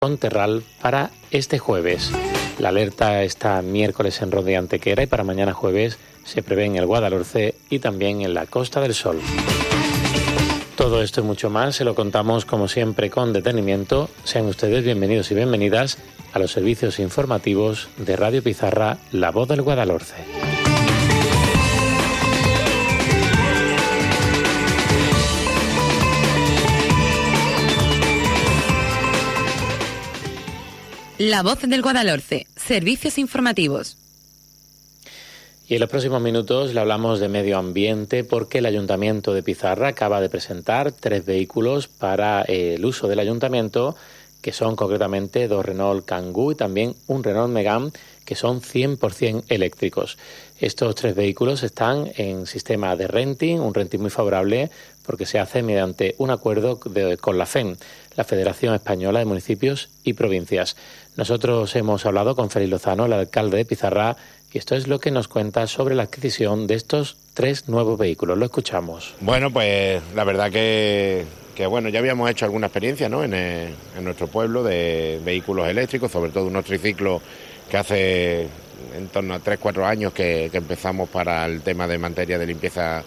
Ponterral para este jueves. La alerta está miércoles en Ronda y Antequera y para mañana jueves se prevé en el Guadalhorce y también en la Costa del Sol. Todo esto y mucho más se lo contamos como siempre con detenimiento. Sean ustedes bienvenidos y bienvenidas a los servicios informativos de Radio Pizarra, La Voz del Guadalhorce. La Voz del Guadalhorce, servicios informativos. Y en los próximos minutos le hablamos de medio ambiente porque el Ayuntamiento de Pizarra acaba de presentar 3 vehículos para el uso del Ayuntamiento, que son concretamente 2 Renault Kangoo y también un Renault Megane, que son 100% eléctricos. Estos 3 vehículos están en sistema de renting, un renting muy favorable porque se hace mediante un acuerdo con la FEM, la Federación Española de Municipios y Provincias. Nosotros hemos hablado con Félix Lozano, el alcalde de Pizarra, y esto es lo que nos cuenta sobre la adquisición de estos 3 nuevos vehículos. Lo escuchamos. Bueno, pues la verdad que bueno, ya habíamos hecho alguna experiencia, ¿no?, en nuestro pueblo de vehículos eléctricos, sobre todo unos triciclos que hace en torno a 3-4 años que empezamos para el tema de materia de limpieza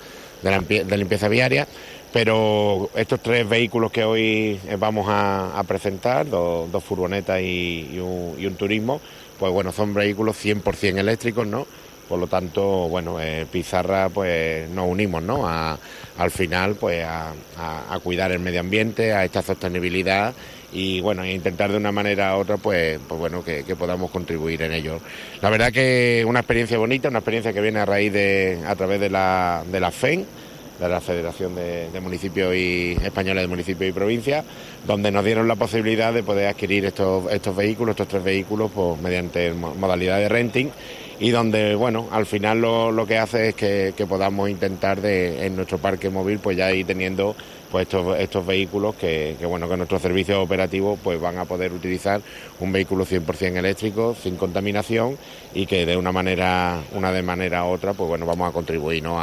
viaria. Pero estos 3 vehículos que hoy vamos a presentar, dos furgonetas y un turismo, pues bueno, son vehículos 100% eléctricos, ¿no? Por lo tanto, bueno, Pizarra, pues nos unimos, ¿no?, al final, pues a cuidar el medio ambiente, a esta sostenibilidad y bueno, intentar de una manera u otra, pues bueno, que podamos contribuir en ello. La verdad que una experiencia bonita, una experiencia que viene a través de la FEM, de la Federación de Municipios Españoles de Municipios y Provincias, donde nos dieron la posibilidad de poder adquirir estos vehículos, estos 3 vehículos, pues mediante modalidad de renting, y donde, bueno, al final lo que hace es que podamos intentar en nuestro parque móvil pues ya ir teniendo pues estos vehículos que nuestros servicios operativos pues van a poder utilizar un vehículo 100% eléctrico, sin contaminación, y que de una manera u otra pues bueno, vamos a contribuir, ¿no?,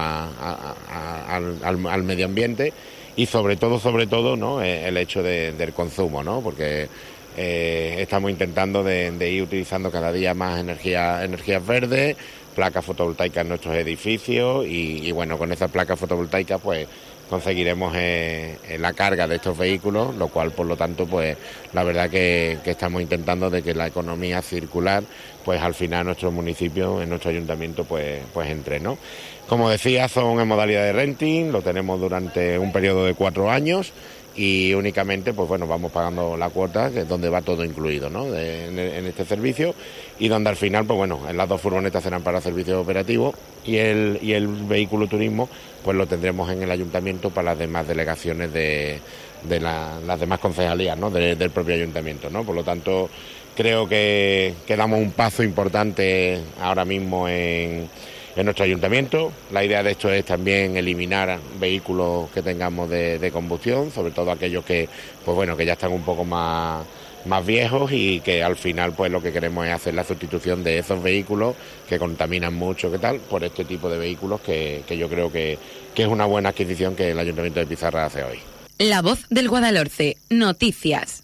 al medio ambiente y sobre todo, ¿no?, el hecho del consumo, ¿no?, porque estamos intentando de ir utilizando cada día más energías verdes, placas fotovoltaicas en nuestros edificios y bueno, con esas placas fotovoltaicas pues conseguiremos la carga de estos vehículos, lo cual por lo tanto pues la verdad que estamos intentando de que la economía circular pues al final en nuestro municipio, en nuestro ayuntamiento pues entre, ¿no? Como decía, son en modalidad de renting, lo tenemos durante un periodo de 4 años y únicamente pues bueno, vamos pagando la cuota, que es donde va todo incluido, ¿no?, en este servicio, y donde al final pues bueno, en las 2 furgonetas serán para servicios operativos y el vehículo turismo pues lo tendremos en el ayuntamiento para las demás delegaciones de las demás concejalías, ¿no?, del propio ayuntamiento, ¿no? Por lo tanto, creo que damos un paso importante ahora mismo en nuestro ayuntamiento. La idea de esto es también eliminar vehículos que tengamos de combustión, sobre todo aquellos que pues bueno, que ya están un poco más viejos y que al final pues lo que queremos es hacer la sustitución de esos vehículos que contaminan mucho, ¿qué tal?, por este tipo de vehículos que yo creo que es una buena adquisición que el Ayuntamiento de Pizarra hace hoy. La Voz del Guadalhorce, noticias.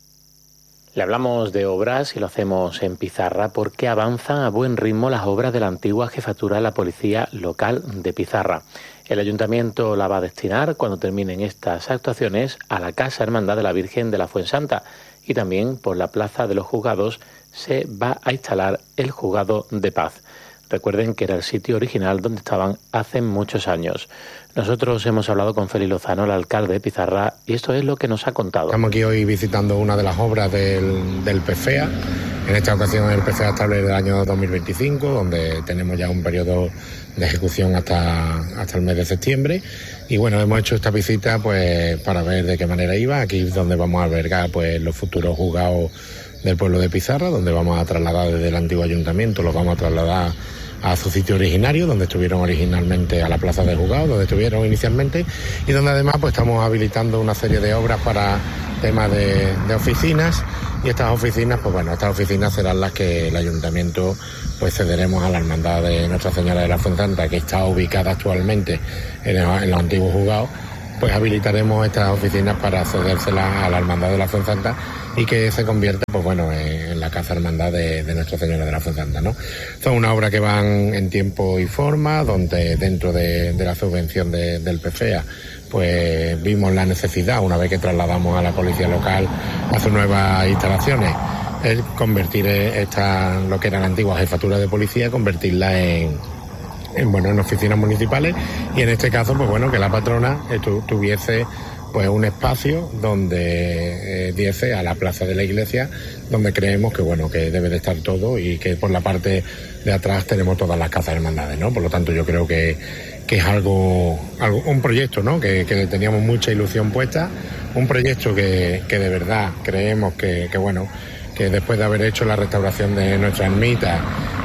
Le hablamos de obras y lo hacemos en Pizarra porque avanzan a buen ritmo las obras de la antigua jefatura de la Policía Local de Pizarra. El Ayuntamiento la va a destinar, cuando terminen estas actuaciones, a la Casa Hermandad de la Virgen de la Fuensanta, y también por la Plaza de los Juzgados se va a instalar el Juzgado de Paz. Recuerden que era el sitio original donde estaban hace muchos años. Nosotros hemos hablado con Félix Lozano, el alcalde de Pizarra, y esto es lo que nos ha contado. Estamos aquí hoy visitando una de las obras del PFEA. En esta ocasión el PFEA estable del año 2025, donde tenemos ya un periodo de ejecución hasta el mes de septiembre. Y bueno, hemos hecho esta visita pues para ver de qué manera iba. Aquí es donde vamos a albergar pues los futuros juzgados del pueblo de Pizarra, donde vamos a trasladar desde el antiguo ayuntamiento, los vamos a trasladar a su sitio originario, donde estuvieron originalmente, a la plaza de juzgados, donde estuvieron inicialmente, y donde además pues estamos habilitando una serie de obras para temas de oficinas, y estas oficinas, pues bueno, estas oficinas serán las que el ayuntamiento pues cederemos a la Hermandad de Nuestra Señora de la Fuensanta, que está ubicada actualmente en los antiguos juzgados, pues habilitaremos estas oficinas para cedérselas a la Hermandad de la Fuensanta y que se convierta, pues bueno, en la Casa Hermandad de Nuestra Señora de la Fuensanta, ¿no? Son una obra que van en tiempo y forma, donde dentro de la subvención del PFEA, pues vimos la necesidad, una vez que trasladamos a la policía local a sus nuevas instalaciones, el convertir lo que era la antigua jefatura de policía, convertirla en oficinas municipales, y en este caso, pues bueno, que la patrona tuviese pues un espacio donde diese a la plaza de la iglesia, donde creemos que bueno, que debe de estar todo, y que por la parte de atrás tenemos todas las casas hermandades, ¿no? Por lo tanto, yo creo que es un proyecto, ¿no? Que teníamos mucha ilusión puesta, un proyecto que de verdad creemos que bueno, que después de haber hecho la restauración de nuestra ermita,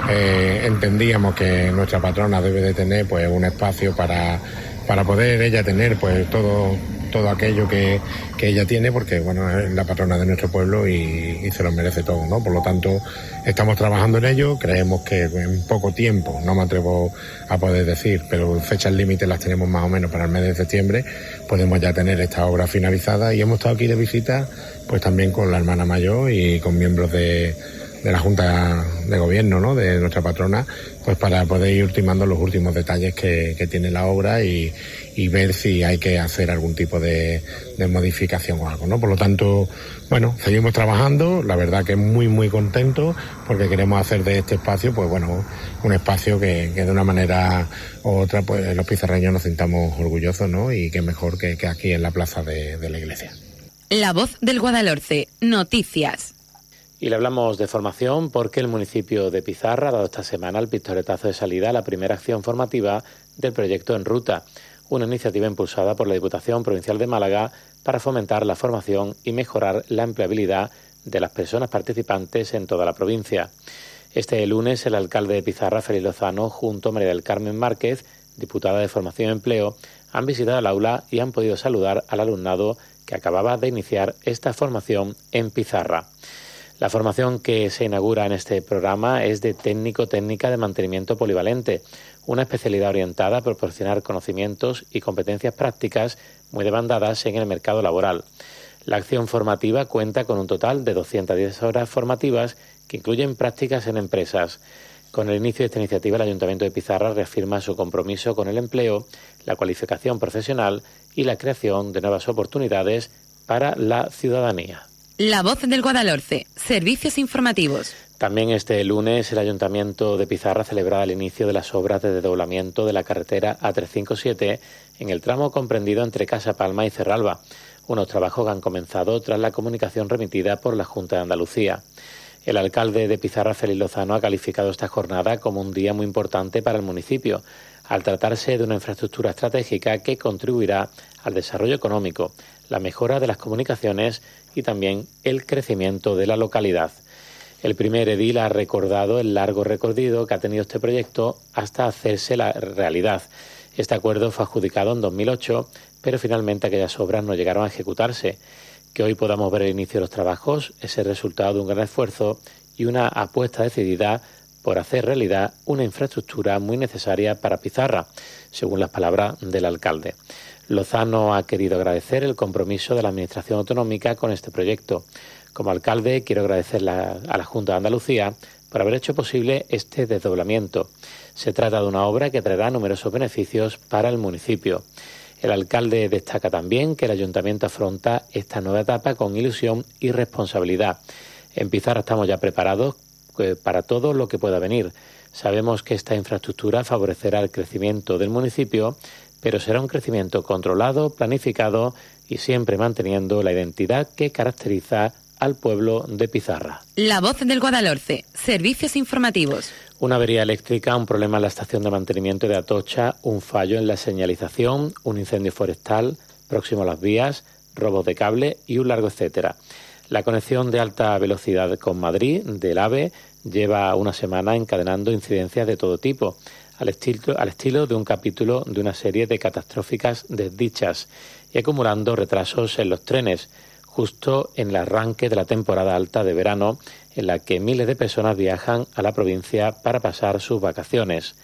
entendíamos que nuestra patrona debe de tener pues un espacio para poder ella tener pues todo aquello que ella tiene, porque bueno, es la patrona de nuestro pueblo y se lo merece todo, ¿no? Por lo tanto, estamos trabajando en ello. Creemos que en poco tiempo, no me atrevo a poder decir, pero fechas límites las tenemos más o menos para el mes de septiembre, podemos ya tener esta obra finalizada, y hemos estado aquí de visita pues también con la hermana mayor y con miembros de la Junta de Gobierno, ¿no?, de nuestra patrona, pues para poder ir ultimando los últimos detalles que tiene la obra y ver si hay que hacer algún tipo de modificación o algo, ¿no? Por lo tanto, bueno, seguimos trabajando, la verdad que muy muy contentos, porque queremos hacer de este espacio, pues bueno, un espacio que de una manera u otra, pues los pizarreños nos sintamos orgullosos, ¿no? Y que mejor que aquí en la plaza de la iglesia. La Voz del Guadalhorce, noticias. Y le hablamos de formación porque el municipio de Pizarra ha dado esta semana el pistoletazo de salida a la primera acción formativa del proyecto En Ruta, una iniciativa impulsada por la Diputación Provincial de Málaga para fomentar la formación y mejorar la empleabilidad de las personas participantes en toda la provincia. Este lunes el alcalde de Pizarra, Félix Lozano, junto a María del Carmen Márquez, diputada de Formación y Empleo, han visitado el aula y han podido saludar al alumnado que acababa de iniciar esta formación en Pizarra. La formación que se inaugura en este programa es de técnica de mantenimiento polivalente, una especialidad orientada a proporcionar conocimientos y competencias prácticas muy demandadas en el mercado laboral. La acción formativa cuenta con un total de 210 horas formativas que incluyen prácticas en empresas. Con el inicio de esta iniciativa, el Ayuntamiento de Pizarra reafirma su compromiso con el empleo, la cualificación profesional y la creación de nuevas oportunidades para la ciudadanía. La Voz del Guadalhorce, servicios informativos. También este lunes el Ayuntamiento de Pizarra celebraba el inicio de las obras de desdoblamiento de la carretera A357 en el tramo comprendido entre Casa Palma y Cerralba, unos trabajos que han comenzado tras la comunicación remitida por la Junta de Andalucía. El alcalde de Pizarra, Félix Lozano, ha calificado esta jornada como un día muy importante para el municipio, al tratarse de una infraestructura estratégica que contribuirá al desarrollo económico, la mejora de las comunicaciones y también el crecimiento de la localidad. El primer edil ha recordado el largo recorrido que ha tenido este proyecto hasta hacerse la realidad. Este acuerdo fue adjudicado en 2008, pero finalmente aquellas obras no llegaron a ejecutarse. Que hoy podamos ver el inicio de los trabajos es el resultado de un gran esfuerzo y una apuesta decidida por hacer realidad una infraestructura muy necesaria para Pizarra, según las palabras del alcalde. Lozano ha querido agradecer el compromiso de la Administración autonómica con este proyecto. Como alcalde, quiero agradecer a la Junta de Andalucía por haber hecho posible este desdoblamiento. Se trata de una obra que traerá numerosos beneficios para el municipio. El alcalde destaca también que el Ayuntamiento afronta esta nueva etapa con ilusión y responsabilidad. En Pizarra estamos ya preparados para todo lo que pueda venir. Sabemos que esta infraestructura favorecerá el crecimiento del municipio, pero será un crecimiento controlado, planificado y siempre manteniendo la identidad que caracteriza al pueblo de Pizarra. La Voz del Guadalhorce, servicios informativos. Una avería eléctrica, un problema en la estación de mantenimiento de Atocha, un fallo en la señalización, un incendio forestal próximo a las vías, robos de cable y un largo etcétera. La conexión de alta velocidad con Madrid del AVE lleva una semana encadenando incidencias de todo tipo, al estilo de un capítulo de una serie de catastróficas desdichas y acumulando retrasos en los trenes, justo en el arranque de la temporada alta de verano, en la que miles de personas viajan a la provincia para pasar sus vacaciones.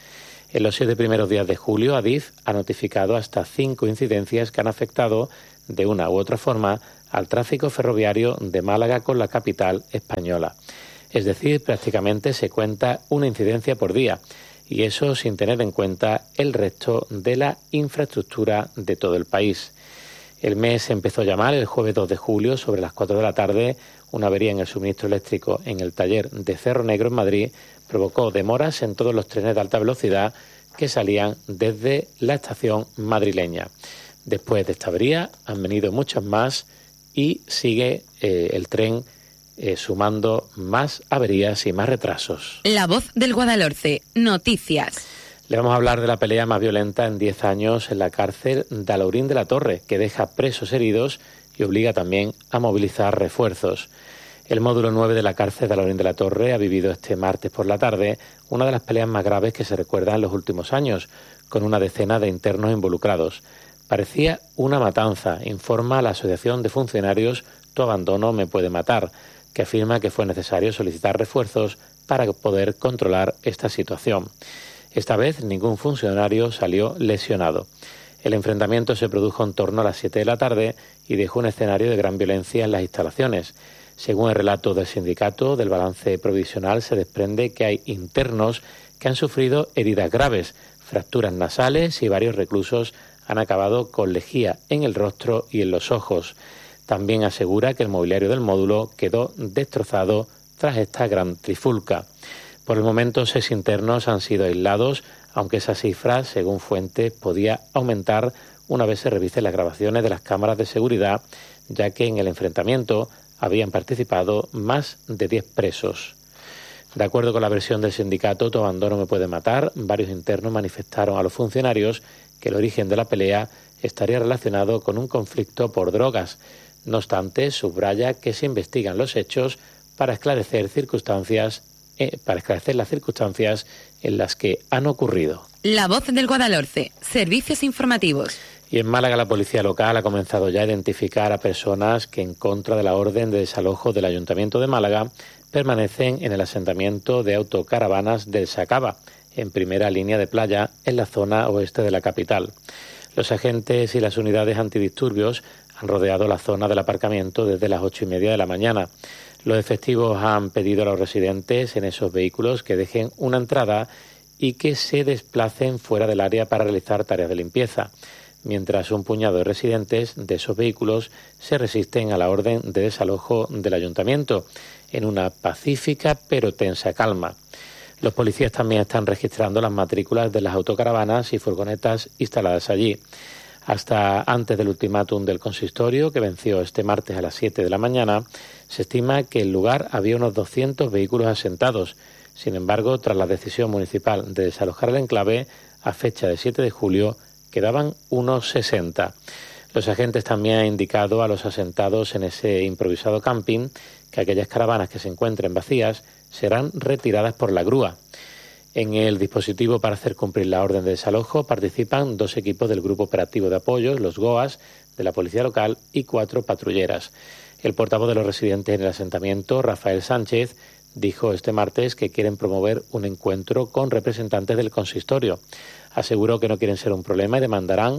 En los 7 primeros días de julio, Adif ha notificado hasta 5 incidencias que han afectado de una u otra forma al tráfico ferroviario de Málaga con la capital española. Es decir, prácticamente se cuenta una incidencia por día, y eso sin tener en cuenta el resto de la infraestructura de todo el país. El mes empezó ya mal. El jueves 2 de julio, sobre las 4 de la tarde, una avería en el suministro eléctrico en el taller de Cerro Negro en Madrid provocó demoras en todos los trenes de alta velocidad que salían desde la estación madrileña. Después de esta avería han venido muchas más y sigue el tren sumando más averías y más retrasos. La Voz del Guadalhorce, noticias. Le vamos a hablar de la pelea más violenta en 10 años en la cárcel de Alhaurín de la Torre, que deja presos heridos y obliga también a movilizar refuerzos. El módulo 9 de la cárcel de Alhaurín de la Torre ha vivido este martes por la tarde una de las peleas más graves que se recuerdan en los últimos años, con una decena de internos involucrados. Parecía una matanza, informa la Asociación de Funcionarios Tu Abandono Me Puede Matar, que afirma que fue necesario solicitar refuerzos para poder controlar esta situación. Esta vez ningún funcionario salió lesionado. El enfrentamiento se produjo en torno a las 7 de la tarde y dejó un escenario de gran violencia en las instalaciones. Según el relato del sindicato, del balance provisional se desprende que hay internos que han sufrido heridas graves, fracturas nasales y varios reclusos han acabado con lejía en el rostro y en los ojos. También asegura que el mobiliario del módulo quedó destrozado tras esta gran trifulca. Por el momento, 6 internos han sido aislados, aunque esa cifra, según fuentes, podía aumentar una vez se revisen las grabaciones de las cámaras de seguridad, ya que en el enfrentamiento habían participado más de 10 presos. De acuerdo con la versión del sindicato Tu Abandono Me Puede Matar, varios internos manifestaron a los funcionarios que el origen de la pelea estaría relacionado con un conflicto por drogas. No obstante, subraya que se investigan los hechos para esclarecer las circunstancias en las que han ocurrido. La Voz del Guadalhorce, servicios informativos. Y en Málaga la policía local ha comenzado ya a identificar a personas que en contra de la orden de desalojo del Ayuntamiento de Málaga permanecen en el asentamiento de autocaravanas del Sacaba, en primera línea de playa en la zona oeste de la capital. Los agentes y las unidades antidisturbios han rodeado la zona del aparcamiento desde las 8:30 de la mañana. Los efectivos han pedido a los residentes en esos vehículos que dejen una entrada y que se desplacen fuera del área para realizar tareas de limpieza, mientras un puñado de residentes de esos vehículos se resisten a la orden de desalojo del ayuntamiento en una pacífica pero tensa calma. Los policías también están registrando las matrículas de las autocaravanas y furgonetas instaladas allí. Hasta antes del ultimátum del consistorio, que venció este martes a las 7 de la mañana, se estima que en el lugar había unos 200 vehículos asentados. Sin embargo, tras la decisión municipal de desalojar el enclave, a fecha de 7 de julio, quedaban unos 60. Los agentes también han indicado a los asentados en ese improvisado camping que aquellas caravanas que se encuentren vacías serán retiradas por la grúa. En el dispositivo para hacer cumplir la orden de desalojo participan 2 equipos del Grupo Operativo de Apoyo, los GOAS, de la Policía Local y 4 patrulleras. El portavoz de los residentes en el asentamiento, Rafael Sánchez, dijo este martes que quieren promover un encuentro con representantes del consistorio. Aseguró que no quieren ser un problema y demandarán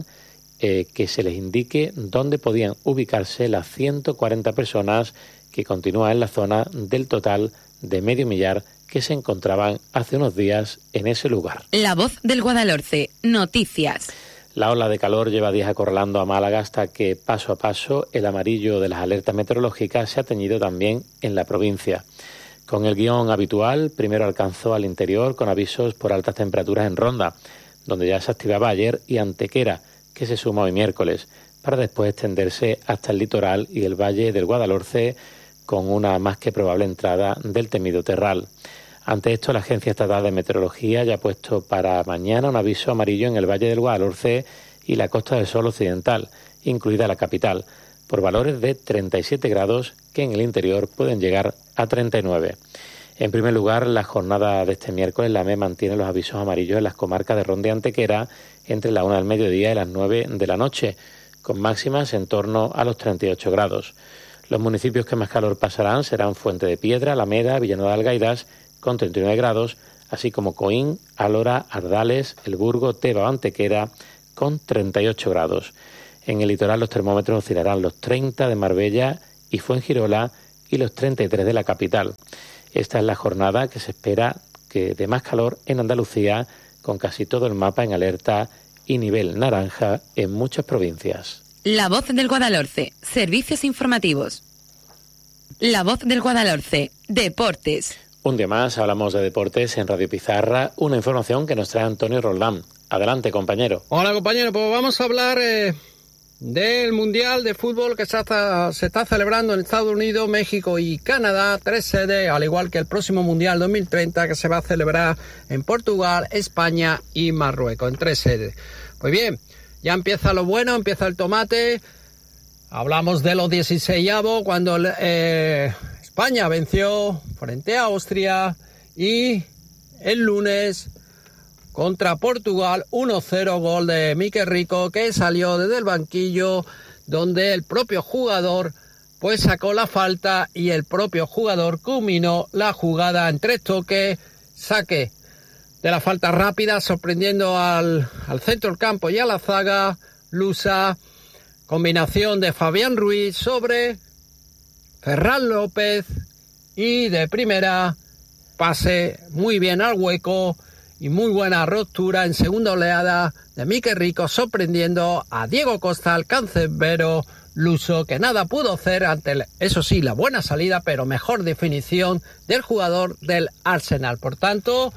que se les indique dónde podían ubicarse las 140 personas que continúan en la zona del total de medio millar que se encontraban hace unos días en ese lugar. La Voz del Guadalhorce, noticias. La ola de calor lleva días acorralando a Málaga hasta que paso a paso el amarillo de las alertas meteorológicas se ha teñido también en la provincia. Con el guión habitual, primero alcanzó al interior con avisos por altas temperaturas en Ronda, donde ya se activaba ayer, y Antequera, que se suma hoy miércoles, para después extenderse hasta el litoral y el valle del Guadalhorce, con una más que probable entrada del temido terral. Ante esto, la Agencia Estatal de Meteorología ya ha puesto para mañana un aviso amarillo en el valle del Guadalhorce y la Costa del Sol occidental, incluida la capital, por valores de 37 grados que en el interior pueden llegar a 39. En primer lugar, la jornada de este miércoles, la AME mantiene los avisos amarillos en las comarcas de Ronda y Antequera entre la 1 del mediodía y las 9 de la noche, con máximas en torno a los 38 grados. Los municipios que más calor pasarán serán Fuente de Piedra, Alameda, Villanueva de Algairas, con 39 grados, así como Coín, Álora, Ardales, El Burgo, Teba o Antequera, con 38 grados. En el litoral los termómetros oscilarán los 30 de Marbella y Fuengirola y los 33 de la capital. Esta es la jornada que se espera que de más calor en Andalucía, con casi todo el mapa en alerta y nivel naranja en muchas provincias. La Voz del Guadalhorce, servicios informativos. La Voz del Guadalhorce, deportes. Un día más hablamos de deportes en Radio Pizarra, una información que nos trae Antonio Roldán. Adelante, compañero. Hola, compañero, pues vamos a hablar del Mundial de Fútbol que se está celebrando en Estados Unidos, México y Canadá, 3 sedes, al igual que el próximo Mundial 2030 que se va a celebrar en Portugal, España y Marruecos, en 3 sedes. Pues bien, ya empieza lo bueno, empieza el tomate. Hablamos de los 16avos, cuando España venció frente a Austria y el lunes contra Portugal 1-0, gol de Mikel Rico, que salió desde el banquillo, donde el propio jugador pues sacó la falta y el propio jugador culminó la jugada en 3 toques, saque de la falta rápida, sorprendiendo al centro del campo y a la zaga lusa, combinación de Fabián Ruiz sobre Ferran López y de primera pase muy bien al hueco y muy buena ruptura en segunda oleada de Mikel Rico, sorprendiendo a Diego Costa, el cancerbero luso, que nada pudo hacer ante, eso sí, la buena salida, pero mejor definición del jugador del Arsenal. Por tanto,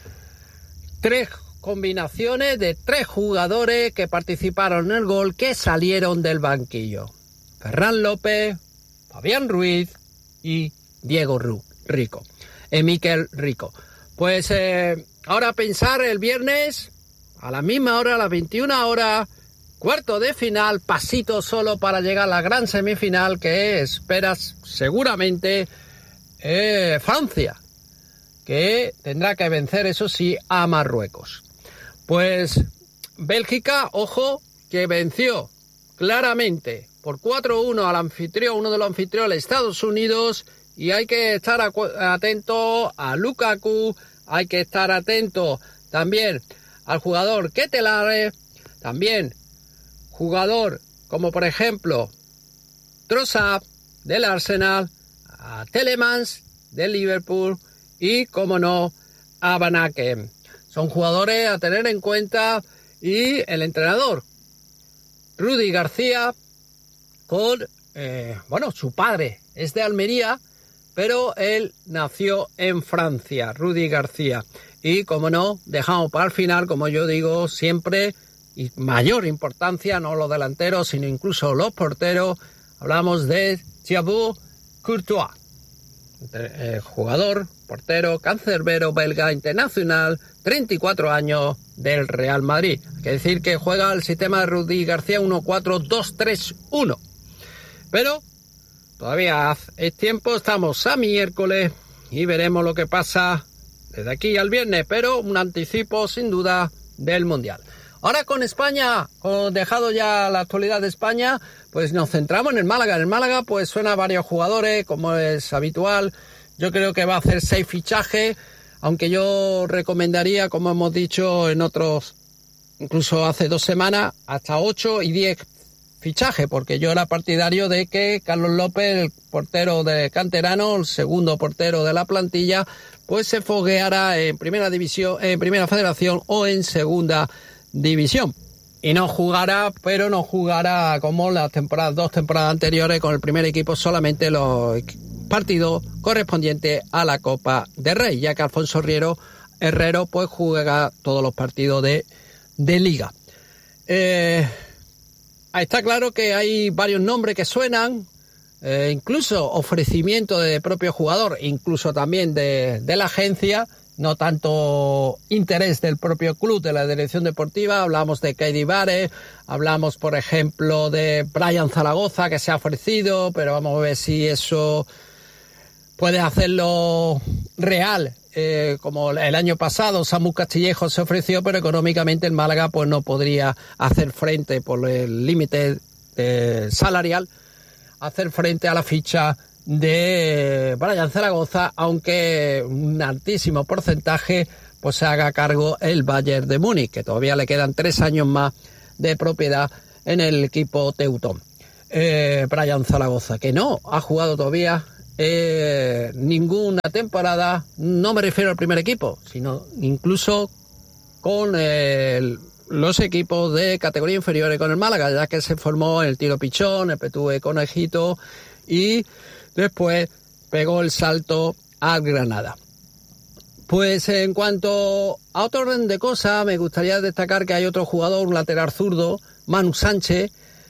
3 combinaciones de 3 jugadores que participaron en el gol, que salieron del banquillo: Ferran López, Fabián Ruiz y Diego Rico, Mikel Rico. Pues ahora pensar el viernes a la misma hora, a las 21 horas, cuarto de final, pasito solo para llegar a la gran semifinal que esperas seguramente Francia, que tendrá que vencer, eso sí, a Marruecos. Pues Bélgica, ojo, que venció claramente por 4-1 al anfitrión, uno de los anfitriones, Estados Unidos, y hay que estar atento a Lukaku, hay que estar atento también al jugador Ketelare, también jugador como por ejemplo Trossard del Arsenal, a Telemans del Liverpool y, como no, a Van Aken. Son jugadores a tener en cuenta, y el entrenador Rudy García con, su padre es de Almería, pero él nació en Francia, Rudy García. Y, como no, dejamos para el final, como yo digo siempre, y mayor importancia, no los delanteros, sino incluso los porteros. Hablamos de Thibaut Courtois, jugador, portero, cancerbero belga internacional, 34 años, del Real Madrid. Hay que decir que juega el sistema de Rudy García 1-4-2-3-1. Pero todavía es tiempo, estamos a miércoles y veremos lo que pasa desde aquí al viernes, pero un anticipo sin duda del Mundial. Ahora con España, dejado ya la actualidad de España, pues nos centramos en el Málaga. En el Málaga pues suena varios jugadores, como es habitual. Yo creo que va a hacer 6 fichajes, aunque yo recomendaría, como hemos dicho en otros, incluso hace 2 semanas, hasta 8 y 10 fichaje, porque yo era partidario de que Carlos López, el portero de canterano, el segundo portero de la plantilla, pues se fogueara en primera división, en primera federación o en segunda división. Y no jugara como las 2 temporadas anteriores con el primer equipo, solamente los partidos correspondientes a la Copa del Rey, ya que Alfonso Herrero pues juega todos los partidos de liga. Está claro que hay varios nombres que suenan, incluso ofrecimiento de propio jugador, incluso también de la agencia, no tanto interés del propio club, de la dirección deportiva. Hablamos de Keidi Vare, hablamos por ejemplo de Brian Zaragoza, que se ha ofrecido, pero vamos a ver si eso puede hacerlo real. Como el año pasado Samu Castillejo se ofreció, pero económicamente el Málaga pues no podría hacer frente por el límite salarial, hacer frente a la ficha de Brian Zaragoza, aunque un altísimo porcentaje pues se haga cargo el Bayern de Múnich, que todavía le quedan 3 años más de propiedad en el equipo teutón. Brian Zaragoza, que no ha jugado todavía ninguna temporada, no me refiero al primer equipo, sino incluso con los equipos de categoría inferiores, con el Málaga, ya que se formó en el Tiro Pichón, el PTV Conejito, y después pegó el salto al Granada. Pues en cuanto a otro orden de cosas, me gustaría destacar que hay otro jugador, un lateral zurdo, Manu Sánchez,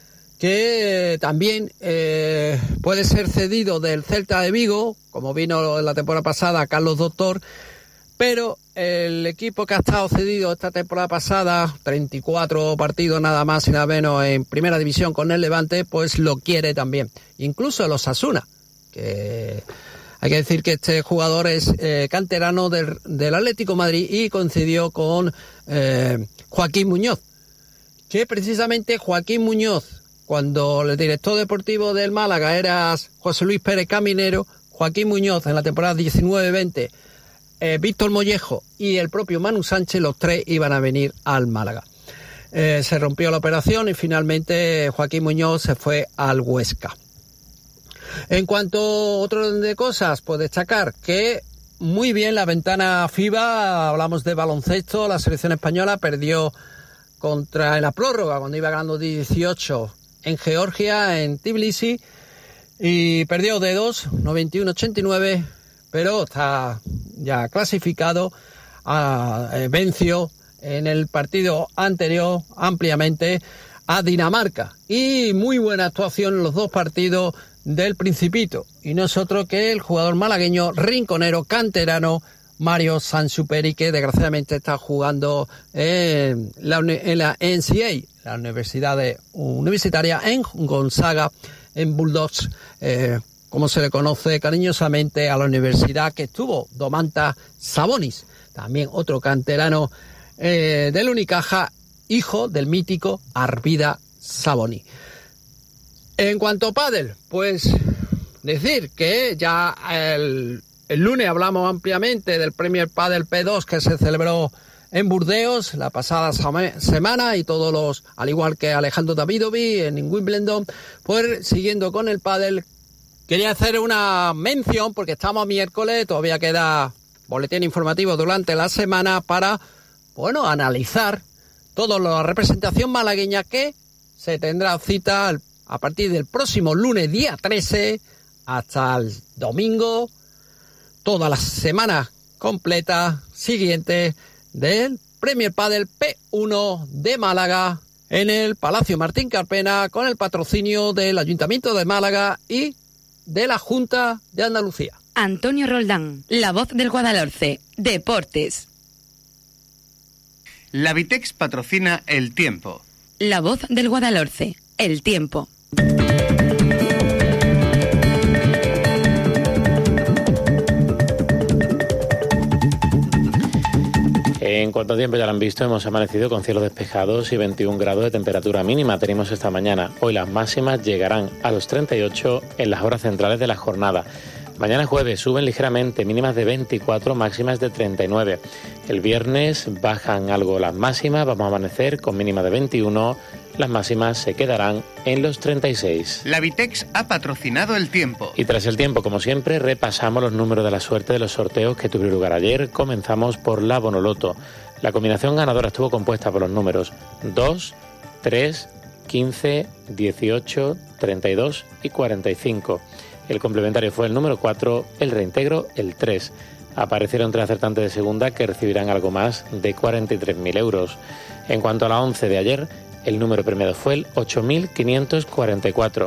que también puede ser cedido del Celta de Vigo, como vino en la temporada pasada Carlos Doctor, pero el equipo que ha estado cedido esta temporada pasada, 34 partidos nada más y nada menos en primera división con el Levante, pues lo quiere también. Incluso el Osasuna, que hay que decir que este jugador es canterano del Atlético de Madrid y coincidió con Joaquín Muñoz, que precisamente Joaquín Muñoz, cuando el director deportivo del Málaga era José Luis Pérez Caminero, Joaquín Muñoz en la temporada 19-20, Víctor Mollejo y el propio Manu Sánchez, los 3 iban a venir al Málaga. Se rompió la operación y finalmente Joaquín Muñoz se fue al Huesca. En cuanto a otro orden de cosas, pues destacar que muy bien la ventana FIBA, hablamos de baloncesto, la selección española perdió en la prórroga, cuando iba ganando 18 en Georgia, en Tbilisi, y perdió de 2, 91-89, pero está ya clasificado, venció en el partido anterior ampliamente a Dinamarca, y muy buena actuación en los 2 partidos del Principito, y no es otro que el jugador malagueño rinconero canterano Mario Sansuperi, que desgraciadamente está jugando en la NCAA, la universitaria en Gonzaga, en Bulldogs, como se le conoce cariñosamente a la universidad que estuvo Domantas Sabonis, también otro canterano del Unicaja, hijo del mítico Arvida Sabonis. En cuanto a pádel, pues decir que ya el lunes hablamos ampliamente del Premier Padel P2 que se celebró en Burdeos la pasada semana, y todos los, al igual que Alejandro Davidovic en Wimbledon, pues siguiendo con el pádel, quería hacer una mención porque estamos a miércoles, todavía queda boletín informativo durante la semana para, bueno, analizar toda la representación malagueña que se tendrá cita a partir del próximo lunes día 13 hasta el domingo, toda la semana completa siguiente del Premier Padel P1 de Málaga en el Palacio Martín Carpena, con el patrocinio del Ayuntamiento de Málaga y de la Junta de Andalucía. Antonio Roldán, la voz del Guadalhorce, Deportes. La Vitex patrocina El Tiempo. La voz del Guadalhorce, El Tiempo. En cuanto a tiempo, ya lo han visto, hemos amanecido con cielos despejados y 21 grados de temperatura mínima tenemos esta mañana. Hoy las máximas llegarán a los 38 en las horas centrales de la jornada. Mañana jueves suben ligeramente, mínimas de 24, máximas de 39. El viernes bajan algo las máximas, vamos a amanecer con mínima de 21, las máximas se quedarán en los 36. La Vitex ha patrocinado El Tiempo. Y tras el tiempo, como siempre, repasamos los números de la suerte de los sorteos que tuvieron lugar ayer. Comenzamos por la Bonoloto. La combinación ganadora estuvo compuesta por los números 2, 3, 15, 18, 32 y 45. El complementario fue el número 4, el reintegro el 3. Aparecieron 3 acertantes de segunda que recibirán algo más de 43.000 euros. En cuanto a la 11 de ayer, el número premiado fue el 8.544,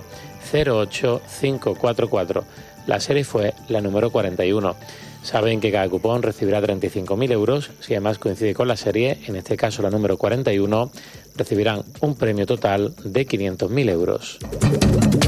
08544. La serie fue la número 41. Saben que cada cupón recibirá 35.000 euros. Si además coincide con la serie, en este caso la número 41, recibirán un premio total de 500.000 euros.